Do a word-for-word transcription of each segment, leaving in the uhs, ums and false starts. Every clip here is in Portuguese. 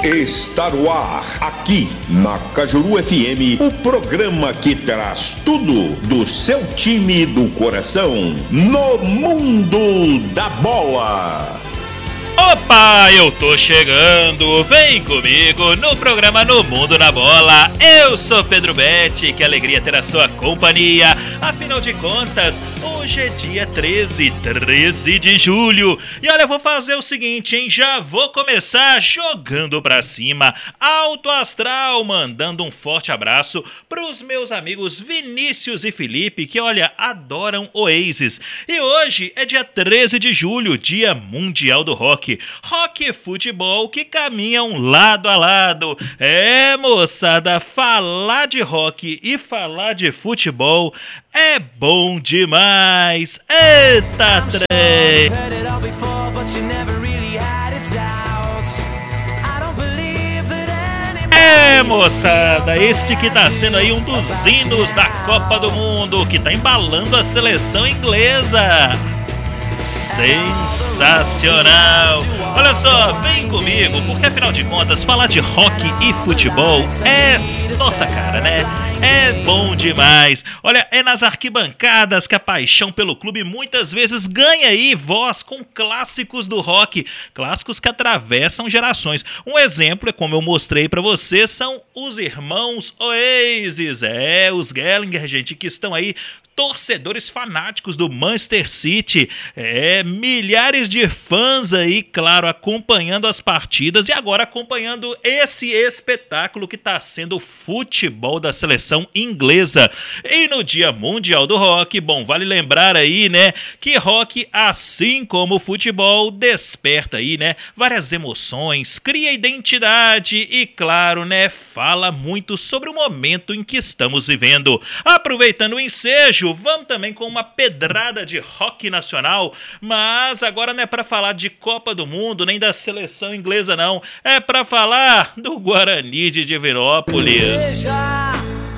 Está no ar, aqui na Cajuru F M, o programa que traz tudo do seu time do coração no mundo da bola. Opa, eu tô chegando, vem comigo no programa No Mundo da Bola. Eu sou Pedro Betti, que alegria ter a sua companhia. Afinal de contas, hoje é dia treze, treze de julho. E olha, eu vou fazer o seguinte, hein, já vou começar jogando pra cima, alto astral, mandando um forte abraço pros meus amigos Vinícius e Felipe, que olha, adoram Oasis. E hoje é dia treze de julho, dia mundial do rock. Rock e futebol que caminham lado a lado. É, moçada, falar de rock e falar de futebol é bom demais. Eita, trem! É, moçada, este que tá sendo aí um dos hinos da Copa do Mundo, que tá embalando a seleção inglesa. Sensacional! Olha só, vem comigo, porque afinal de contas, falar de rock e futebol é nossa cara, né? É bom demais. Olha, é nas arquibancadas que a paixão pelo clube muitas vezes ganha aí voz com clássicos do rock, clássicos que atravessam gerações. Um exemplo é, como eu mostrei pra vocês, são os irmãos Oasis, é, os Gallagher, gente, que estão aí torcedores fanáticos do Manchester City, é, milhares de fãs aí, claro, acompanhando as partidas e agora acompanhando esse espetáculo que está sendo o futebol da seleção inglesa. E no Dia Mundial do Rock, bom, vale lembrar aí, né, que rock, assim como o futebol, desperta aí, né, várias emoções, cria identidade e, claro, né, fala muito sobre o momento em que estamos vivendo. Aproveitando o ensejo, vamos também com uma pedrada de rock nacional, mas agora não é para falar de Copa do Mundo, nem da seleção inglesa não, é para falar do Guarani de Divinópolis. Veja,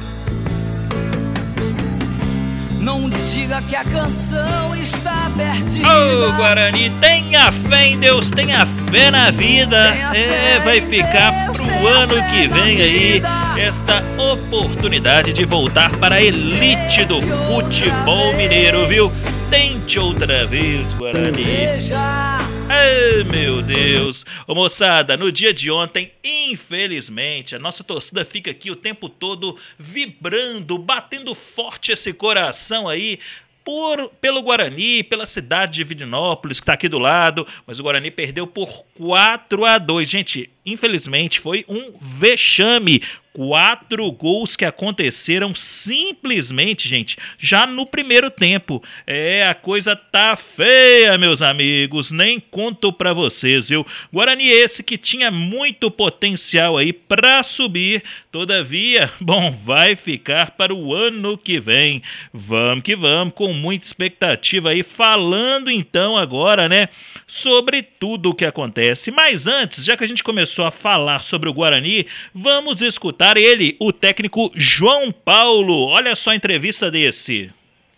não diga que a canção está perdida. Ô, Guarani, tenha fé em Deus, tenha fé na vida. É, vai ficar pro ano que vem aí esta oportunidade de voltar para a elite do futebol mineiro, viu? Tente outra vez, Guarani. Ai, meu Deus. Ô, moçada, no dia de ontem, infelizmente, a nossa torcida fica aqui o tempo todo vibrando, batendo forte esse coração aí, Por, pelo Guarani, pela cidade de Divinópolis, que está aqui do lado, mas o Guarani perdeu por quatro a dois. Gente, infelizmente foi um vexame. Quatro gols que aconteceram simplesmente, gente, já no primeiro tempo. É, a coisa tá feia, meus amigos, nem conto pra vocês, viu? Guarani esse que tinha muito potencial aí pra subir, todavia, bom, vai ficar para o ano que vem. Vamos que vamos, com muita expectativa aí, falando então agora, né, sobre tudo o que acontece. Mas antes, já que a gente começou a falar sobre o Guarani, vamos escutar ele, o técnico João Paulo. Olha só a entrevista desse.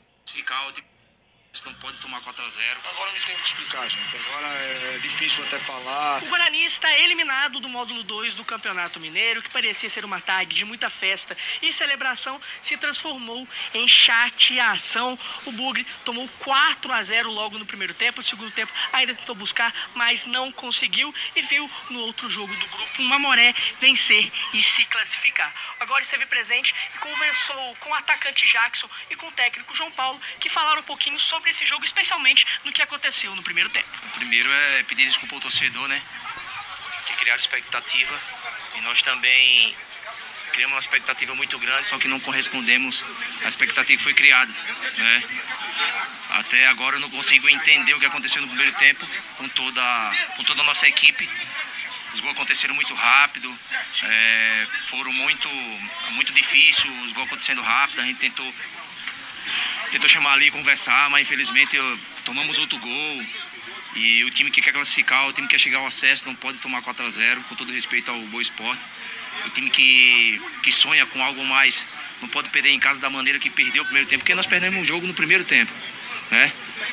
Não pode tomar quatro a zero. Agora eles têm que explicar, gente. Agora é difícil até falar. O Guarani está eliminado do módulo dois do Campeonato Mineiro, que parecia ser uma tag de muita festa e celebração, se transformou em chateação. O Bugre tomou quatro a zero logo no primeiro tempo. No segundo tempo ainda tentou buscar, mas não conseguiu e viu no outro jogo do grupo uma Mamoré vencer e se classificar. Agora esteve presente e conversou com o atacante Jackson e com o técnico João Paulo, que falaram um pouquinho sobre esse jogo, especialmente no que aconteceu no primeiro tempo. O primeiro é pedir desculpa ao torcedor, né? Que criaram expectativa e nós também criamos uma expectativa muito grande, só que não correspondemos à expectativa que foi criada, né? Até agora eu não consigo entender o que aconteceu no primeiro tempo com toda, com toda a nossa equipe. Os gols aconteceram muito rápido, é, foram muito, muito difíceis, os gols acontecendo rápido, a gente tentou Tentou chamar ali e conversar, mas infelizmente tomamos outro gol. E o time que quer classificar, o time que quer chegar ao acesso, não pode tomar quatro a zero, com todo respeito ao Boa Esporte. O time que, que sonha com algo mais, não pode perder em casa da maneira que perdeu o primeiro tempo, porque nós perdemos um jogo no primeiro tempo, né?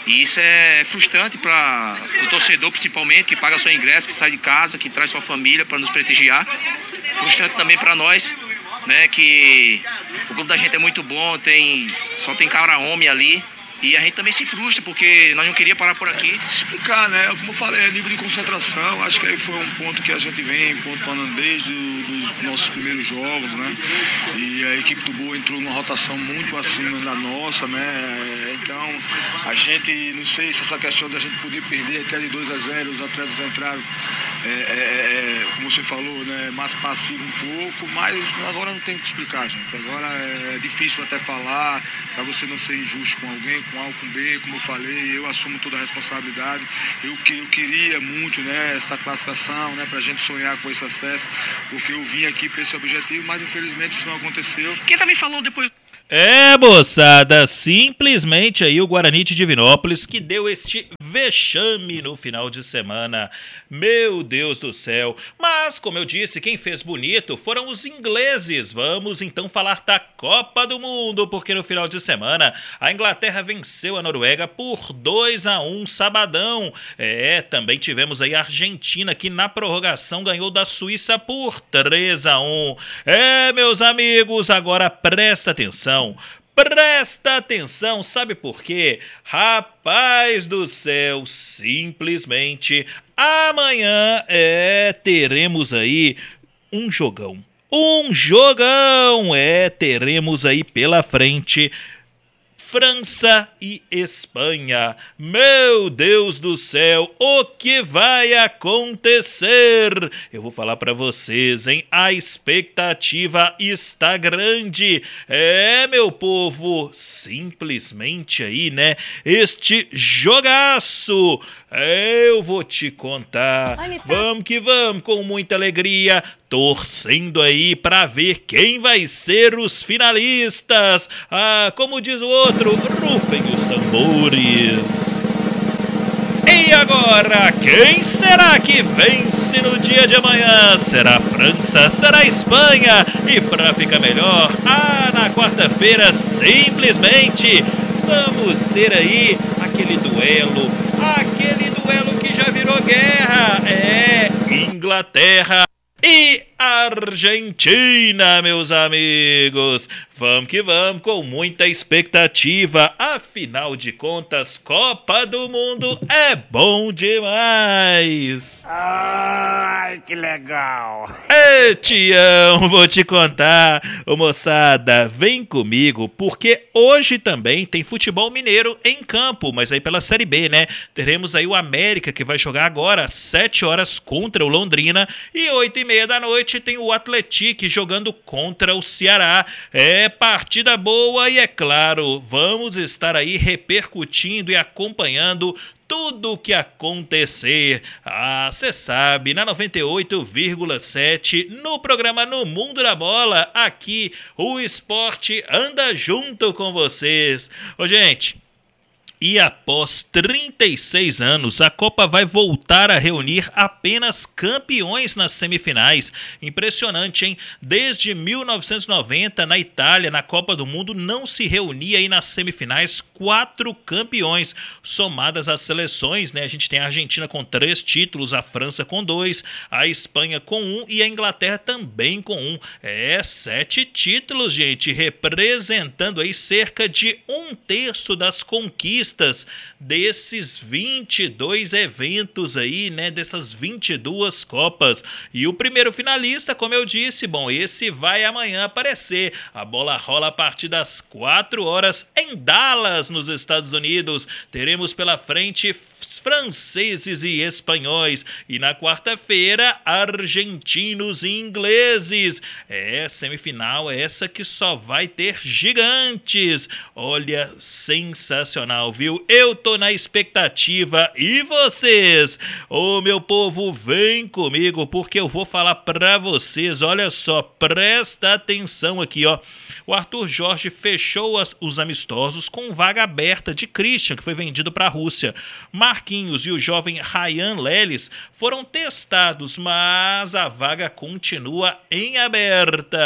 E isso é frustrante para o torcedor, principalmente, que paga seu ingresso, que sai de casa, que traz sua família para nos prestigiar. Frustrante também para nós, né, que o grupo da gente é muito bom, tem, só tem cara homem ali. E a gente também se frustra, porque nós não queríamos parar por aqui. Se explicar, né? Como eu falei, é nível de concentração. Acho que aí foi um ponto que a gente vem pontuando desde os nossos primeiros jogos, né? E a equipe do Boa entrou numa rotação muito acima da nossa, né? Então, a gente, não sei se essa questão da gente poder perder até de dois a zero, os atletas entraram, é, é, é, como você falou, né? Mais passivo um pouco, mas agora não tem o que explicar, gente. Agora é difícil até falar, para você não ser injusto com alguém, com A ou com B, como eu falei, eu assumo toda a responsabilidade. Eu, que, eu queria muito, né, essa classificação, né, para a gente sonhar com esse acesso, porque eu vim aqui para esse objetivo, mas infelizmente isso não aconteceu. Quem também falou depois... É, moçada, simplesmente aí o Guarani de Divinópolis que deu este vexame no final de semana. Meu Deus do céu. Mas, como eu disse, quem fez bonito foram os ingleses. Vamos então falar da Copa do Mundo, porque no final de semana a Inglaterra venceu a Noruega por dois a um, sabadão. É, também tivemos aí a Argentina, que na prorrogação ganhou da Suíça por três a um. É, meus amigos, agora presta atenção. Presta atenção, sabe por quê? Rapaz do céu, simplesmente amanhã é, teremos aí um jogão. Um jogão, é, teremos aí pela frente França e Espanha. Meu Deus do céu, o que vai acontecer? Eu vou falar para vocês, hein? A expectativa está grande. É, meu povo, simplesmente aí, né? Este jogaço. Eu vou te contar. Vamos que vamos, com muita alegria, torcendo aí para ver quem vai ser os finalistas. Ah, como diz o outro, rufem os tambores. E agora, quem será que vence no dia de amanhã? Será a França? Será a Espanha? E para ficar melhor, ah, na quarta-feira, simplesmente vamos ter aí aquele duelo, aquele duelo que já virou guerra. É Inglaterra e Argentina, meus amigos. Vamos que vamos, com muita expectativa. Afinal de contas, Copa do Mundo é bom demais. Ai, que legal. Ei, Tião, vou te contar. Ô, moçada, vem comigo, porque hoje também tem futebol mineiro em campo, mas aí pela Série B, né? Teremos aí o América, que vai jogar agora às sete horas contra o Londrina, e oito e meia da noite tem o Atlético jogando contra o Ceará. É partida boa e, é claro, vamos estar aí repercutindo e acompanhando tudo o que acontecer. Ah, você sabe, na noventa e oito vírgula sete, no programa No Mundo da Bola, aqui o esporte anda junto com vocês. Ô, gente, e após trinta e seis anos, a Copa vai voltar a reunir apenas campeões nas semifinais. Impressionante, hein? Desde mil novecentos e noventa, na Itália, na Copa do Mundo, não se reunia aí nas semifinais quatro campeões, somadas as seleções, né? A gente tem a Argentina com três títulos, a França com dois, a Espanha com um e a Inglaterra também com um. É, sete títulos, gente, representando aí cerca de um terço das conquistas desses vinte e dois eventos aí, né, dessas vinte e duas Copas. E o primeiro finalista, como eu disse, bom, esse vai amanhã aparecer. A bola rola a partir das quatro horas em Dallas, nos Estados Unidos. Teremos pela frente franceses e espanhóis, e na quarta-feira argentinos e ingleses. É, semifinal essa que só vai ter gigantes. Olha, sensacional, viu? Eu tô na expectativa, e vocês? Ô, meu povo, vem comigo, porque eu vou falar pra vocês. Olha só, presta atenção aqui, ó. O Arthur Jorge fechou as, os amistosos com vaga aberta de Christian, que foi vendido para a Rússia. Marquinhos e o jovem Ryan Leles foram testados, mas a vaga continua em aberta.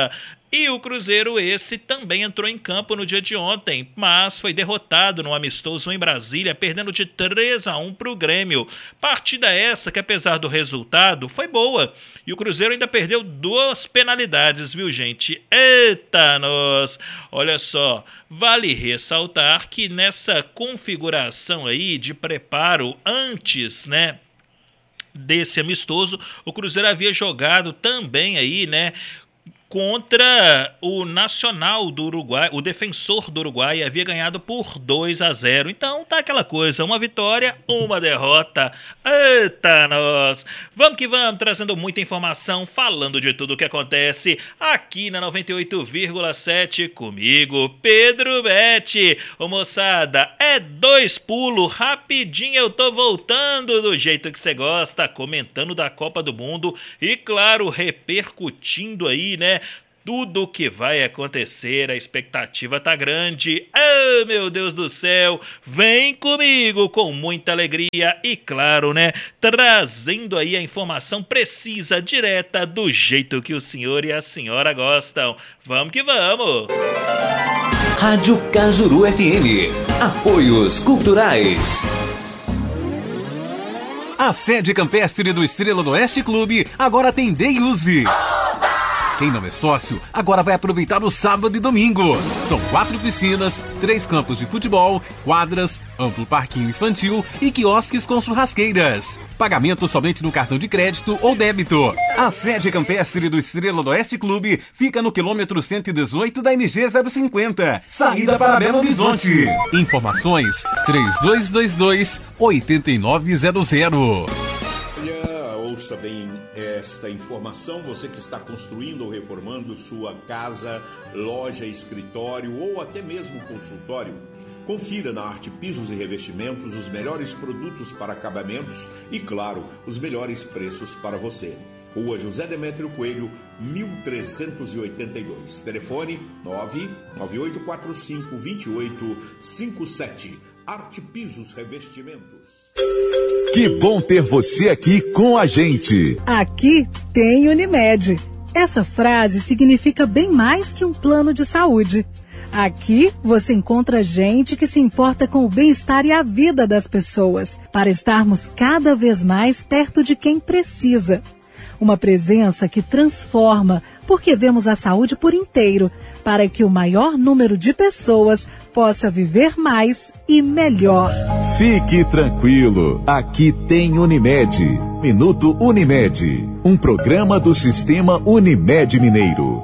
E o Cruzeiro esse também entrou em campo no dia de ontem, mas foi derrotado no amistoso em Brasília, perdendo de três a um para o Grêmio. Partida essa que, apesar do resultado, foi boa. E o Cruzeiro ainda perdeu duas penalidades, viu, gente? Eita, nós! Olha só, vale ressaltar que nessa configuração aí de preparo antes, né, desse amistoso, o Cruzeiro havia jogado também aí, né, contra o Nacional do Uruguai, o Defensor do Uruguai, havia ganhado por dois a zero. Então tá aquela coisa, uma vitória, uma derrota. Eita, nós! Vamos que vamos, trazendo muita informação, falando de tudo o que acontece aqui na noventa e oito vírgula sete comigo, Pedro Betti. Ô moçada, é dois pulos, rapidinho eu tô voltando do jeito que você gosta, comentando da Copa do Mundo e, claro, repercutindo aí, né, tudo o que vai acontecer. A expectativa tá grande. Oh, meu Deus do céu, vem comigo com muita alegria e, claro, né, trazendo aí a informação precisa, direta, do jeito que o senhor e a senhora gostam. Vamos que vamos! Rádio Cajuru F M. Apoios culturais. A sede campestre do Estrela do Oeste Clube agora tem Day Use. Quem não é sócio, agora vai aproveitar o sábado e domingo. São quatro piscinas, três campos de futebol, quadras, amplo parquinho infantil e quiosques com churrasqueiras. Pagamento somente no cartão de crédito ou débito. A sede campestre do Estrela do Oeste Clube fica no quilômetro cento e dezoito da M G zero cinquenta, saída para Belo Horizonte. Informações três dois dois dois, oito nove zero zero. Ouça bem esta informação, você que está construindo ou reformando sua casa, loja, escritório ou até mesmo consultório. Confira na Arte Pisos e Revestimentos os melhores produtos para acabamentos e, claro, os melhores preços para você. Rua José Demétrio Coelho, mil trezentos e oitenta e dois. Telefone nove nove oito quatro cinco, dois oito cinco sete. Arte Pisos Revestimentos. Que bom ter você aqui com a gente. Aqui tem Unimed. Essa frase significa bem mais que um plano de saúde. Aqui você encontra gente que se importa com o bem-estar e a vida das pessoas, para estarmos cada vez mais perto de quem precisa. Uma presença que transforma, porque vemos a saúde por inteiro, para que o maior número de pessoas possa viver mais e melhor. Fique tranquilo, aqui tem Unimed. Minuto Unimed, um programa do Sistema Unimed Mineiro.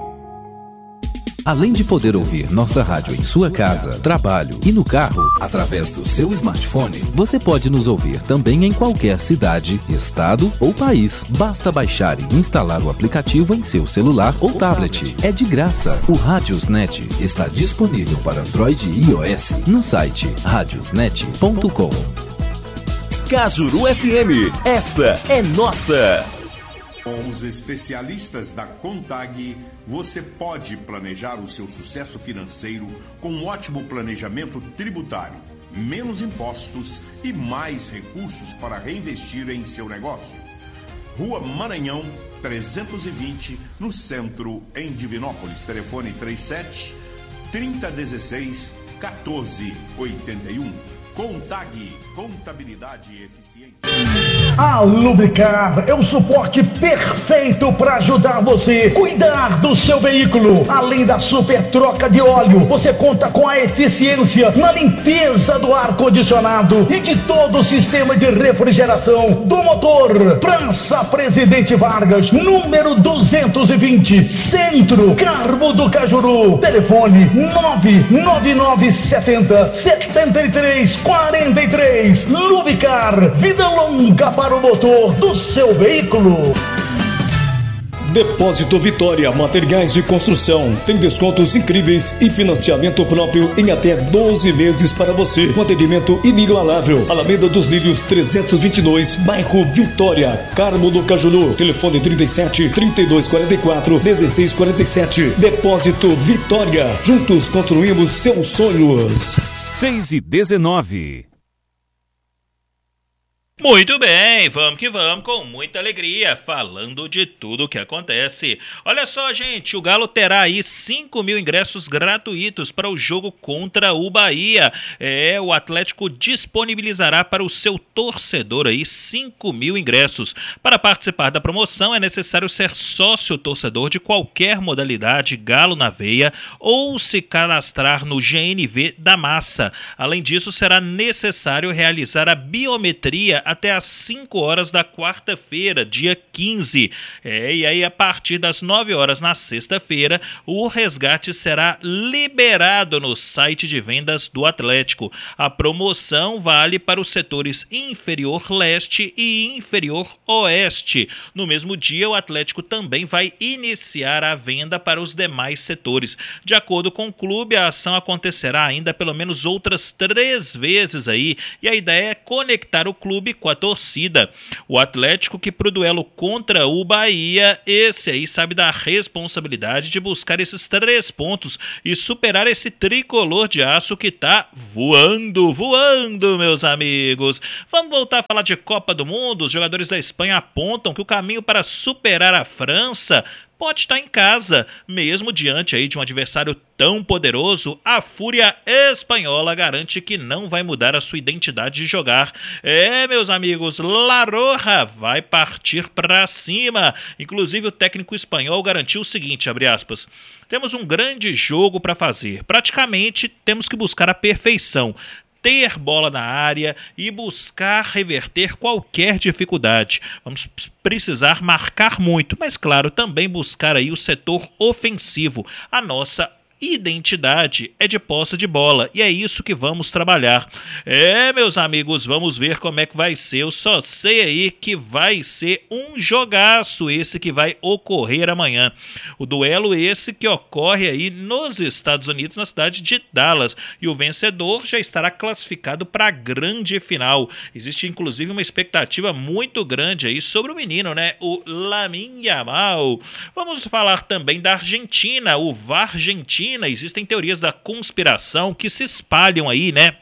Além de poder ouvir nossa rádio em sua casa, trabalho e no carro, através do seu smartphone, você pode nos ouvir também em qualquer cidade, estado ou país. Basta baixar e instalar o aplicativo em seu celular ou tablet. É de graça. O Radiosnet está disponível para Android e iOS no site radiosnet ponto com. Cajuru F M, essa é nossa! Com os especialistas da Contag, você pode planejar o seu sucesso financeiro com um ótimo planejamento tributário, menos impostos e mais recursos para reinvestir em seu negócio. Rua Maranhão, trezentos e vinte, no centro, em Divinópolis. Telefone trinta e sete, trinta, dezesseis, quatorze, oitenta e um. Contag, contabilidade eficiente. A Lubricar é o suporte perfeito para ajudar você a cuidar do seu veículo. Além da super troca de óleo, você conta com a eficiência na limpeza do ar-condicionado e de todo o sistema de refrigeração do motor. Praça Presidente Vargas, número duzentos e vinte, Centro, Carmo do Cajuru. Telefone nove nove nove sete zero, sete três quatro três. Lubricar, vida longa para o motor do seu veículo. Depósito Vitória, materiais de construção. Tem descontos incríveis e financiamento próprio em até doze vezes para você. Um atendimento inigualável. Alameda dos Lírios trezentos e vinte e dois, bairro Vitória, Carmo do Cajuru. Telefone trinta e sete, trinta e dois quarenta e quatro, dezesseis quarenta e sete. Depósito Vitória. Juntos construímos seus sonhos. seis e dezenove. Muito bem, vamos que vamos, com muita alegria, falando de tudo o que acontece. Olha só, gente, o Galo terá aí cinco mil ingressos gratuitos para o jogo contra o Bahia. É, o Atlético disponibilizará para o seu torcedor aí cinco mil ingressos. Para participar da promoção é necessário ser sócio torcedor de qualquer modalidade Galo na Veia ou se cadastrar no G N V da Massa. Além disso, será necessário realizar a biometria até às cinco horas da quarta-feira, dia quinze. É, e aí, a partir das nove horas na sexta-feira, o resgate será liberado no site de vendas do Atlético. A promoção vale para os setores inferior leste e inferior oeste. No mesmo dia, o Atlético também vai iniciar a venda para os demais setores. De acordo com o clube, a ação acontecerá ainda pelo menos outras três vezes aí, e a ideia é conectar o clube com a torcida. O Atlético, que pro duelo contra o Bahia, esse aí sabe da responsabilidade de buscar esses três pontos e superar esse tricolor de aço que tá voando, voando, meus amigos. Vamos voltar a falar de Copa do Mundo. Os jogadores da Espanha apontam que o caminho para superar a França pode estar em casa, mesmo diante aí de um adversário tão poderoso. A Fúria Espanhola garante que não vai mudar a sua identidade de jogar. É, meus amigos, La Roja vai partir para cima. Inclusive, o técnico espanhol garantiu o seguinte, abre aspas, temos um grande jogo para fazer. Praticamente, temos que buscar a perfeição, ter bola na área e buscar reverter qualquer dificuldade. Vamos precisar marcar muito, mas claro, também buscar aí o setor ofensivo. A nossa identidade é de posse de bola e é isso que vamos trabalhar. É, meus amigos, vamos ver como é que vai ser. Eu só sei aí que vai ser um jogaço esse que vai ocorrer amanhã. O duelo esse que ocorre aí nos Estados Unidos, na cidade de Dallas, e o vencedor já estará classificado para a grande final. Existe inclusive uma expectativa muito grande aí sobre o menino, né? O Lamine Yamal. Vamos falar também da Argentina, o Vargentina. Existem teorias da conspiração que se espalham aí, né?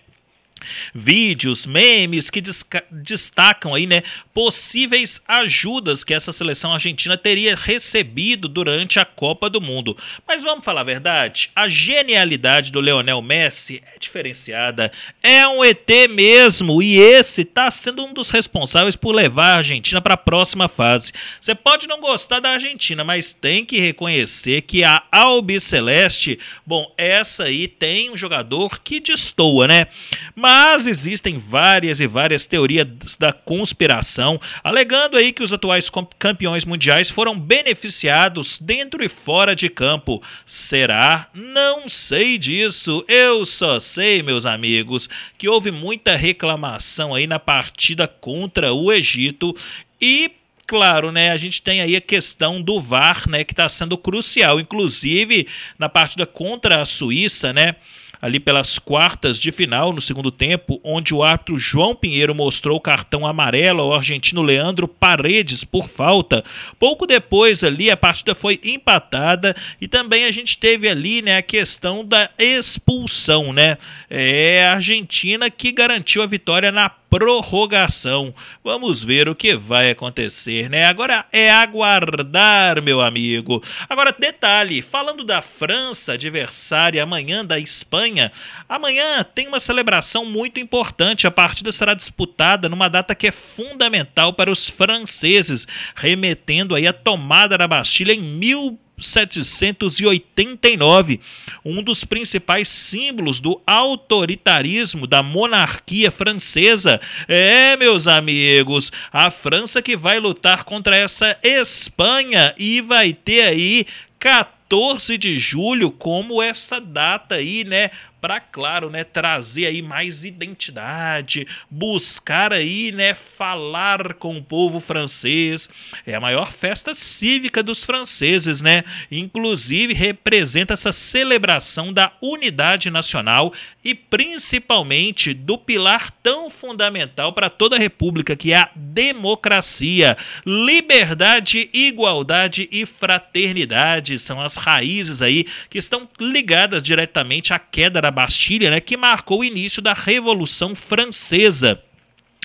Vídeos, memes que destacam aí, né, possíveis ajudas que essa seleção argentina teria recebido durante a Copa do Mundo. Mas vamos falar a verdade, a genialidade do Lionel Messi é diferenciada, é um E T mesmo, e esse está sendo um dos responsáveis por levar a Argentina para a próxima fase. Você pode não gostar da Argentina, mas tem que reconhecer que a Albiceleste, bom, essa aí tem um jogador que destoa, né? Mas existem várias e várias teorias da conspiração, alegando aí que os atuais campeões mundiais foram beneficiados dentro e fora de campo. Será? Não sei disso. Eu só sei, meus amigos, que houve muita reclamação aí na partida contra o Egito e claro, né, a gente tem aí a questão do V A R, né, que está sendo crucial, inclusive na partida contra a Suíça, né, ali pelas quartas de final, no segundo tempo, onde o árbitro João Pinheiro mostrou o cartão amarelo ao argentino Leandro Paredes por falta. Pouco depois ali a partida foi empatada e também a gente teve ali, né, a questão da expulsão, né? É a Argentina que garantiu a vitória na prorrogação. Vamos ver o que vai acontecer, né? Agora é aguardar, meu amigo. Agora, detalhe, falando da França, adversária amanhã da Espanha, amanhã tem uma celebração muito importante. A partida será disputada numa data que é fundamental para os franceses, remetendo aí a tomada da Bastilha em mil setecentos e oitenta e nove, um dos principais símbolos do autoritarismo da monarquia francesa. É, meus amigos, a França que vai lutar contra essa Espanha e vai ter aí quatorze de julho como essa data aí, né, para, claro, né, trazer aí mais identidade, buscar aí, né, falar com o povo francês. É a maior festa cívica dos franceses, né? Inclusive representa essa celebração da unidade nacional e principalmente do pilar tão fundamental para toda a república, que é a democracia. Liberdade, igualdade e fraternidade são as raízes aí que estão ligadas diretamente à queda da Bastilha, né, que marcou o início da Revolução Francesa.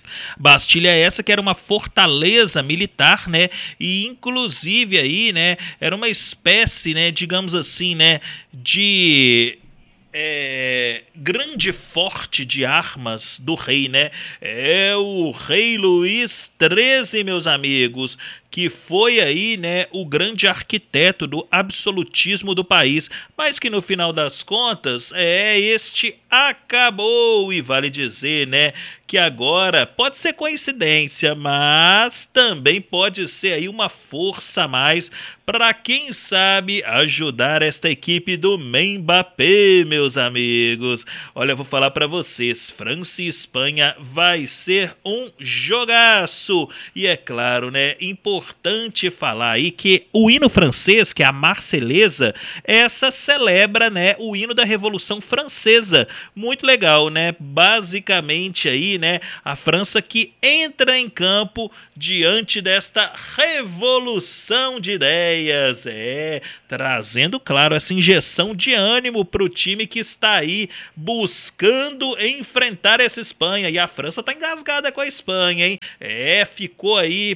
Bastilha essa que era uma fortaleza militar, né? E inclusive aí, né, era uma espécie, né, digamos assim, né, de é, grande forte de armas do rei, né? É o rei Luís treze, meus amigos, que foi aí, né, o grande arquiteto do absolutismo do país, mas que no final das contas, é, este acabou, e vale dizer, né, que agora pode ser coincidência, mas também pode ser aí uma força a mais para, quem sabe, ajudar esta equipe do Mbappé, meus amigos. Olha, eu vou falar para vocês, França e Espanha vai ser um jogaço, e é claro, né, importante Importante falar aí que o hino francês, que é a Marselhesa, essa celebra, né, o hino da Revolução Francesa. Muito legal, né? Basicamente aí, né, a França que entra em campo diante desta revolução de ideias, é, trazendo, claro, essa injeção de ânimo para o time que está aí buscando enfrentar essa Espanha. E a França tá engasgada com a Espanha, hein? É, ficou aí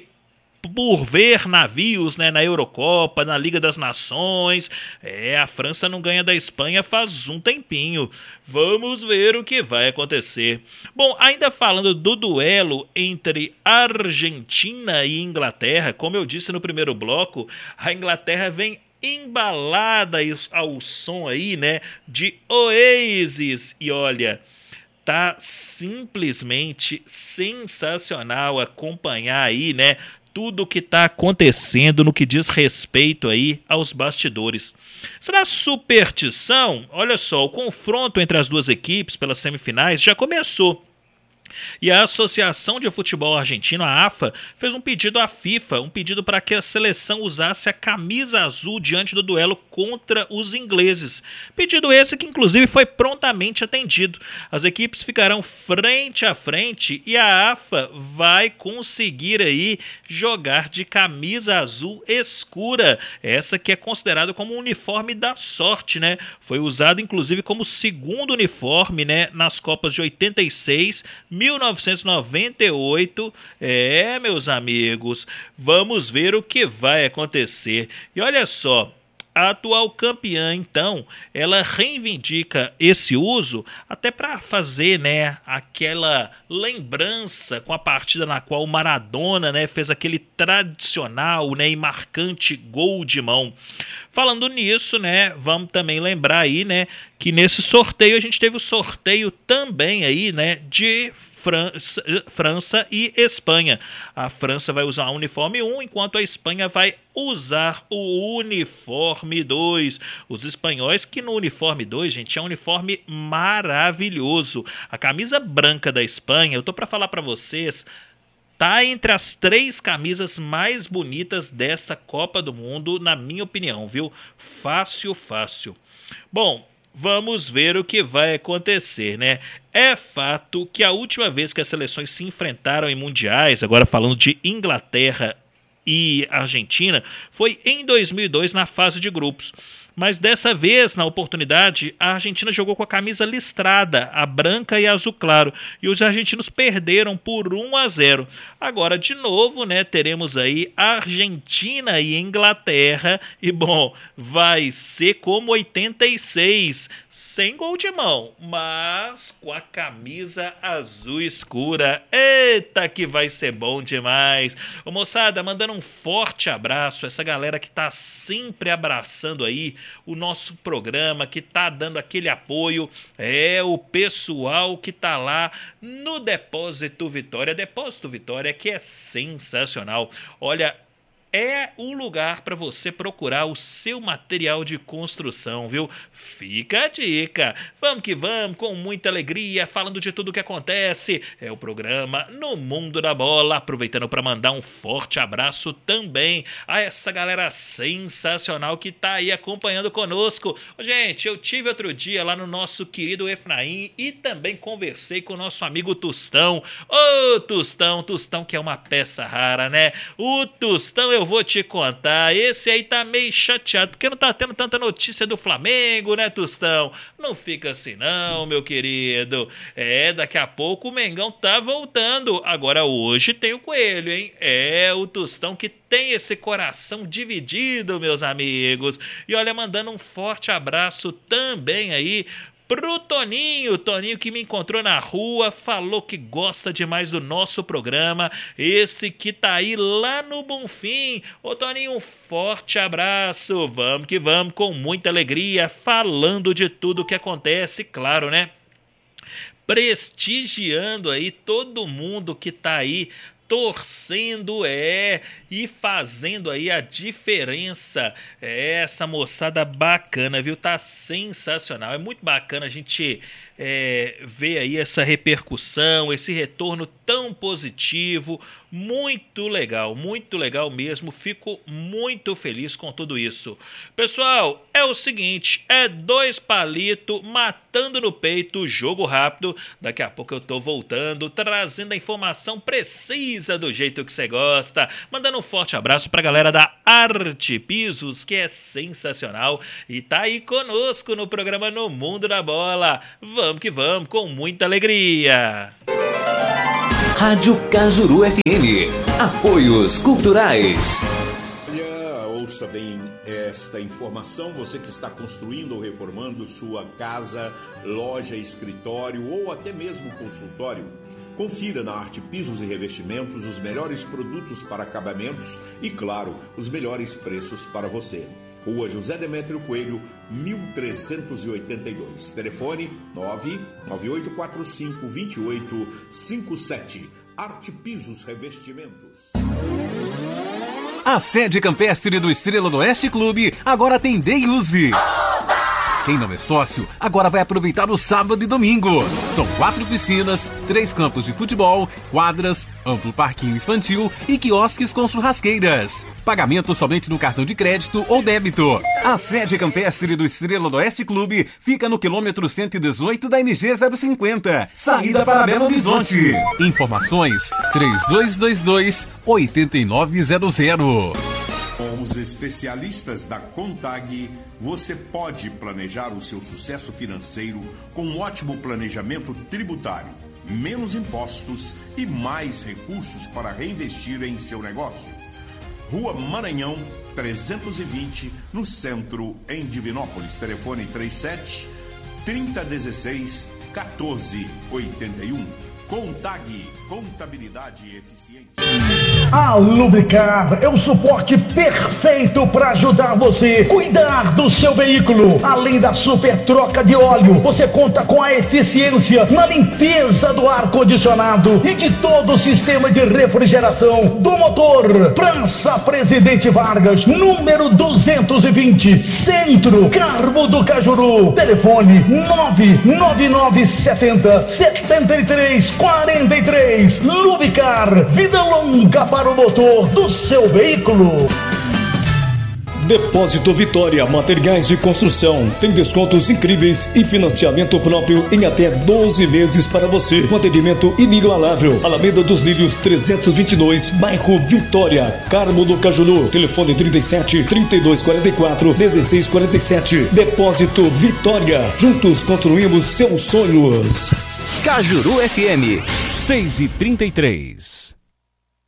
por ver navios, né, na Eurocopa, na Liga das Nações. É, a França não ganha da Espanha faz um tempinho. Vamos ver o que vai acontecer. Bom, ainda falando do duelo entre Argentina e Inglaterra, como eu disse no primeiro bloco, a Inglaterra vem embalada ao som aí, né, de Oasis. E olha, tá simplesmente sensacional acompanhar aí, né, tudo o que está acontecendo no que diz respeito aí aos bastidores. Será superstição? Olha só, o confronto entre as duas equipes pelas semifinais já começou. E a Associação de Futebol Argentino, a AFA, fez um pedido à FIFA, um pedido para que a seleção usasse a camisa azul diante do duelo contra os ingleses. Pedido esse que inclusive foi prontamente atendido. As equipes ficarão frente a frente e a AFA vai conseguir aí jogar de camisa azul escura, essa que é considerada como o uniforme da sorte, né? Foi usado inclusive como segundo uniforme, né, nas Copas de oitenta e seis, mil novecentos e noventa e oito, é, meus amigos, vamos ver o que vai acontecer. E olha só, a atual campeã, então, ela reivindica esse uso até para fazer, né, aquela lembrança com a partida na qual o Maradona, né, fez aquele tradicional, né, e marcante gol de mão. Falando nisso, né, vamos também lembrar aí, né, que nesse sorteio a gente teve o sorteio também aí, né, de França, França e Espanha. A França vai usar o uniforme um, enquanto a Espanha vai usar o uniforme dois. Os espanhóis que no uniforme dois, gente, é um uniforme maravilhoso. A camisa branca da Espanha, eu tô para falar para vocês, tá entre as três camisas mais bonitas dessa Copa do Mundo, na minha opinião, viu? Fácil, fácil. Bom, vamos ver o que vai acontecer, né? É fato que a última vez que as seleções se enfrentaram em mundiais, agora falando de Inglaterra e Argentina, foi em dois mil e dois na fase de grupos. Mas dessa vez, na oportunidade, a Argentina jogou com a camisa listrada, a branca e a azul claro, e os argentinos perderam por um a zero. Agora, de novo, né, teremos aí Argentina e Inglaterra, e bom, vai ser como oitenta e seis, sem gol de mão, mas com a camisa azul escura. Eita, que vai ser bom demais! Ô moçada, mandando um forte abraço a essa galera que tá sempre abraçando aí o nosso programa, que tá dando aquele apoio, é o pessoal que tá lá no Depósito Vitória, Depósito Vitória, que é sensacional. Olha, é o lugar para você procurar o seu material de construção, viu? Fica a dica. Vamos que vamos, com muita alegria, falando de tudo o que acontece. É o programa No Mundo da Bola. Aproveitando para mandar um forte abraço também a essa galera sensacional que tá aí acompanhando conosco. Gente, eu tive outro dia lá no nosso querido Efraim e também conversei com o nosso amigo Tostão. Ô, Tostão, Tostão que é uma peça rara, né? O Tostão eu eu vou te contar, esse aí tá meio chateado, porque não tá tendo tanta notícia do Flamengo, né, Tostão? Não fica assim não, meu querido. É, daqui a pouco o Mengão tá voltando. Agora hoje tem o Coelho, hein? É, o Tostão que tem esse coração dividido, meus amigos. E olha, mandando um forte abraço também aí pro Toninho, Toninho que me encontrou na rua, falou que gosta demais do nosso programa, esse que tá aí lá no Bonfim. Ô Toninho, um forte abraço, vamos que vamos, com muita alegria, falando de tudo que acontece, claro, né? Prestigiando aí todo mundo que tá aí torcendo, é, e fazendo aí a diferença. É, essa moçada bacana, viu? Tá sensacional. É muito bacana a gente é, ver aí essa repercussão, esse retorno tão positivo. Muito legal, muito legal mesmo. Fico muito feliz com tudo isso. Pessoal, é o seguinte, é dois palitos matando no peito, jogo rápido. Daqui a pouco eu tô voltando, trazendo a informação precisa do jeito que você gosta. Mandando um forte abraço pra galera da Arte Pisos, que é sensacional e tá aí conosco no programa No Mundo da Bola. Vamos que vamos, com muita alegria. Rádio Cajuru F M. Apoios culturais. Olha, ouça bem esta informação. Você que está construindo ou reformando sua casa, loja, escritório ou até mesmo consultório, confira na Arte Pisos e Revestimentos os melhores produtos para acabamentos e, claro, os melhores preços para você. Rua José Demétrio Coelho, mil trezentos e oitenta e dois. Telefone nove nove oito quatro cinco, dois oito cinco sete. Arte Pisos Revestimentos. A sede campestre do Estrela do Oeste Clube agora tem Day Use. Quem não é sócio, agora vai aproveitar o sábado e domingo. São quatro piscinas, três campos de futebol, quadras, amplo parquinho infantil e quiosques com churrasqueiras. Pagamento somente no cartão de crédito ou débito. A sede campestre do Estrela do Oeste Clube fica no quilômetro cento e dezoito da M G zero cinquenta, saída para Belo Horizonte. Informações três dois dois dois, oito nove zero zero. Com os especialistas da Contag, você pode planejar o seu sucesso financeiro com um ótimo planejamento tributário, menos impostos e mais recursos para reinvestir em seu negócio. Rua Maranhão, trezentos e vinte, no centro, em Divinópolis. Telefone trinta e sete, trinta dezesseis, quatorze oitenta e um. Contag, contabilidade eficiente. A Lubricar é o suporte perfeito para ajudar você a cuidar do seu veículo. Além da super troca de óleo, você conta com a eficiência na limpeza do ar-condicionado e de todo o sistema de refrigeração do motor. Praça Presidente Vargas, número duzentos e vinte, Centro, Carmo do Cajuru. Telefone nove nove nove sete zero, sete três quatro três. Lubricar, vida longa para o motor do seu veículo. Depósito Vitória, materiais de construção. Tem descontos incríveis e financiamento próprio em até doze vezes para você. Um atendimento inigualável. Alameda dos Lírios trezentos e vinte e dois, bairro Vitória, Carmo do Cajuru. Telefone trinta e sete, trinta e dois quarenta e quatro, dezesseis quarenta e sete. Depósito Vitória. Juntos construímos seus sonhos. Cajuru F M seis e trinta e três.